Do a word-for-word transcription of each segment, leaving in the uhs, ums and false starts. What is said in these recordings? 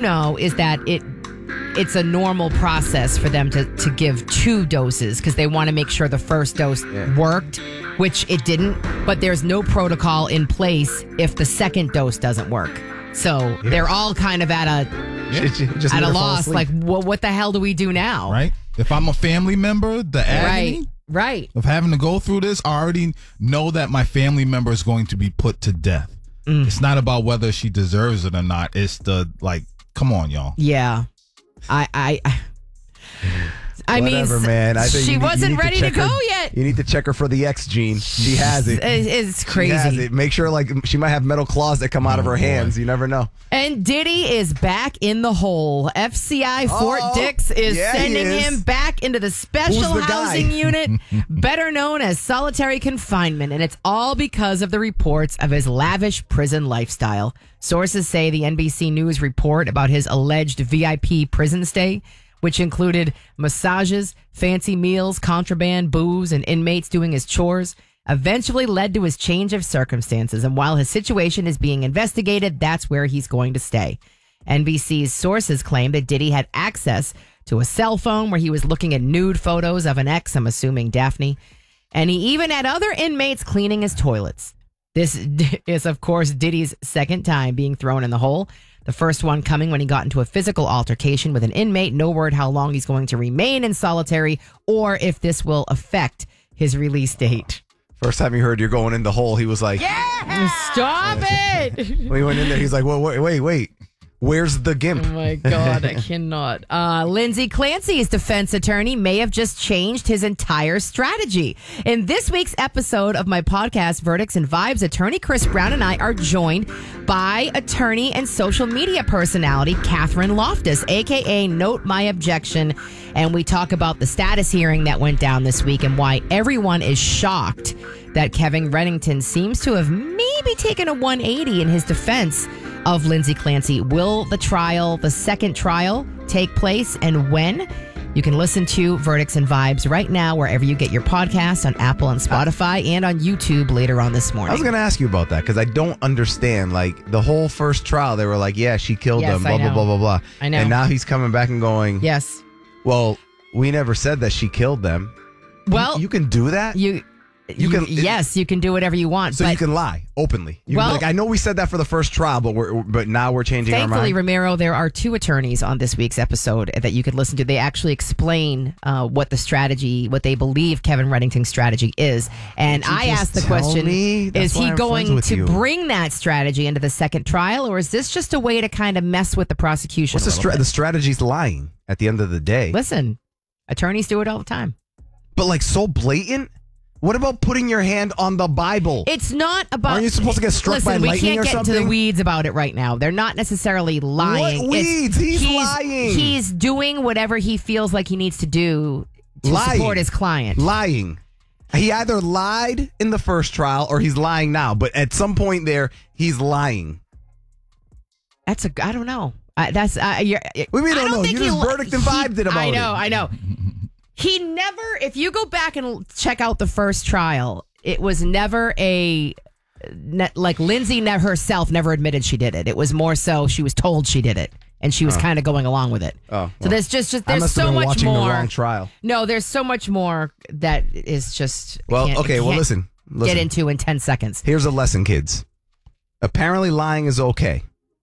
know is that it it's a normal process for them to, to give two doses because they want to make sure the first dose yeah. worked, which it didn't. But there's no protocol in place if the second dose doesn't work. So yeah. they're all kind of at a yeah. just at a loss. Like, what, what the hell do we do now? Right. If I'm a family member, the agony right. Right. of having to go through this, I already know that my family member is going to be put to death. Mm. It's not about whether she deserves it or not. It's the, like, come on, y'all. Yeah. I, I, I, I Whatever, mean, man. I think she you need, wasn't you need ready to, to go her, yet. You need to check her for the X gene. She has it. It's crazy. She has it. Make sure, like, she might have metal claws that come out oh, of her boy. hands. You never know. And Diddy is back in the hole. F C I Fort oh, Dix is yeah, sending is. him back into the special the housing guy? unit, better known as solitary confinement. And it's all because of the reports of his lavish prison lifestyle. Sources say the N B C News report about his alleged V I P prison stay, which included massages, fancy meals, contraband, booze, and inmates doing his chores, eventually led to his change of circumstances. And while his situation is being investigated, that's where he's going to stay. N B C's sources claim that Diddy had access to a cell phone where he was looking at nude photos of an ex, I'm assuming Daphne. And he even had other inmates cleaning his toilets. This is, of course, Diddy's second time being thrown in the hole. The first one coming when he got into a physical altercation with an inmate. No word how long he's going to remain in solitary or if this will affect his release date. First time he heard you're going in the hole, he was like, yeah! Stop it! When he went in there, he's like, well, wait, wait, wait. Where's the gimp? Oh, my God. I cannot. Uh, Lindsay Clancy's defense attorney may have just changed his entire strategy. In this week's episode of my podcast, Verdicts and Vibes, attorney Chris Brown and I are joined by attorney and social media personality Catherine Loftus, a k a. Note My Objection. And we talk about the status hearing that went down this week and why everyone is shocked that Kevin Reddington seems to have maybe taken a one eighty in his defense of Lindsay Clancy. Will the trial, the second trial, take place and when? You can listen to Verdicts and Vibes right now wherever you get your podcasts, on Apple and Spotify, and on YouTube later on this morning. I was going to ask you about that because I don't understand. Like, the whole first trial, they were like, yeah, she killed yes, him, blah, blah, blah, blah, blah. I know. And now he's coming back and going, yes. Well, we never said that she killed them. Well, you, you can do that? You... You, you can, yes, you can do whatever you want. So but you can lie openly. You well, can be like, I know we said that for the first trial, but we're but now we're changing our mind. Thankfully, Ramiro, there are two attorneys on this week's episode that you could listen to. They actually explain uh, what the strategy, what they believe Kevin Reddington's strategy is. And I asked the question: is he going to you. bring that strategy into the second trial, or is this just a way to kind of mess with the prosecution? What's the, stra- the strategy's lying at the end of the day? Listen, attorneys do it all the time. But like so blatant. What about putting your hand on the Bible? It's not about... Aren't you supposed to get struck listen, by lightning or something? we can't get into the weeds about it right now. They're not necessarily lying. What weeds? He's, he's lying. He's doing whatever he feels like he needs to do to lying. support his client. Lying. He either lied in the first trial or he's lying now. But at some point there, he's lying. That's a... I don't know. I, that's... Uh, you're, we mean, I don't know. You just li- verdict and vibed it about I it. know, I know. He never... If you go back and check out the first trial... It was never a, like Lindsay ne- herself never admitted she did it. It was more so she was told she did it, and she was oh. kind of going along with it. Oh, well, so there's just, just there's I must so have been much watching more. The wrong trial. No, there's so much more that is just. Well, can't, okay. Well, can't listen, listen. Get into in ten seconds. Here's a lesson, kids. Apparently, lying is okay.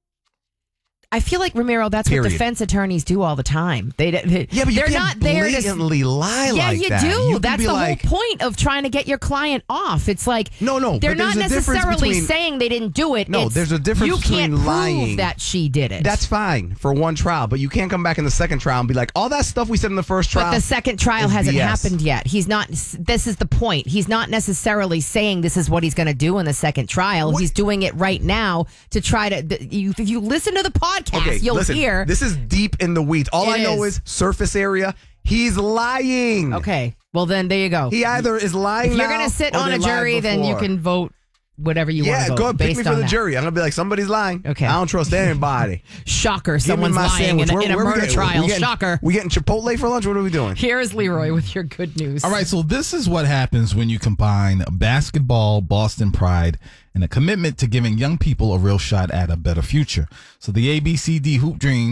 I feel like, Ramiro, that's Period. what defense attorneys do all the time. They, they yeah, but you they're can't not there blatantly to lie yeah, like you that. do. You That's the like, whole point of trying to get your client off. It's like no, no, they're but not there's a necessarily between, saying they didn't do it. No, it's, there's a difference you between can't lying prove that she did it. That's fine for one trial, but you can't come back in the second trial and be like, all that stuff we said in the first trial. But the second trial hasn't B S. happened yet. He's not. This is the point. He's not necessarily saying this is what he's going to do in the second trial. What? He's doing it right now to try to. You, if you listen to the podcast, okay, you'll listen, hear this is deep in the weeds. All it I know is. is surface area. He's lying. Okay. Well, then there you go. He either is lying. If you're going to sit on a jury, then you can vote whatever you yeah, want to vote. go ahead, pick based me for on the that. jury. I'm going to be like, somebody's lying. Okay. I don't trust anybody. Shocker. Give Someone's me my lying in a, sandwich. in a Where, where murder we trial. we getting, Shocker. We getting Chipotle for lunch? What are we doing? Here's Leroy with your good news. All right, so this is what happens when you combine basketball, Boston pride, and a commitment to giving young people a real shot at a better future. So the A B C D Hoop Dream